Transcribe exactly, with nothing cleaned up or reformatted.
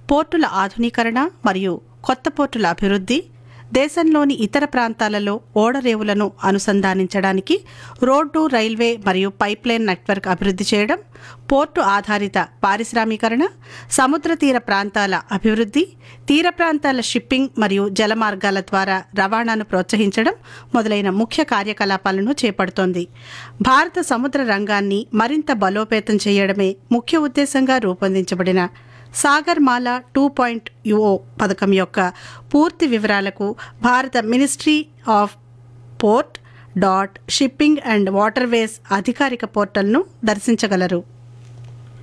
పోర్టుల ఆధునీకరణ మరియు కొత్త పోర్టుల అభివృద్ధి, దేశంలోని ఇతర ప్రాంతాలలో ఓడరేవులను అనుసంధానించడానికి రోడ్డు, రైల్వే మరియు పైప్లైన్ నెట్వర్క్ అభివృద్ధి చేయడం, పోర్టు ఆధారిత పారిశ్రామీకరణ, సముద్ర తీర ప్రాంతాల అభివృద్ధి, తీర ప్రాంతాల షిప్పింగ్ మరియు జలమార్గాల ద్వారా రవాణాను ప్రోత్సహించడం మొదలైన ముఖ్య కార్యకలాపాలను చేపడుతోంది. భారత సముద్ర రంగాన్ని మరింత బలోపేతం చేయడమే ముఖ్య ఉద్దేశంగా రూపొందించబడిన సాగర్ మాల టూ పాయింట్ యుఓ పథకం యొక్క పూర్తి వివరాలకు భారత ministry of port dot shipping and waterways అధికారిక పోర్టల్ను దర్శించగలరు.